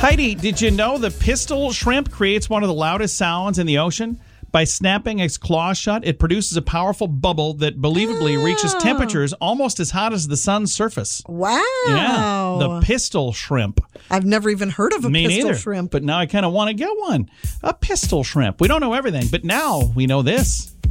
Heidi, did you know the pistol shrimp creates one of the loudest sounds in the ocean? By snapping its claws shut, it produces a powerful bubble that believably reaches temperatures almost as hot as the sun's surface. Wow. Yeah, the pistol shrimp. I've never even heard of a pistol shrimp. But now I kind of want to get one. A pistol shrimp. We don't know everything, but now we know this.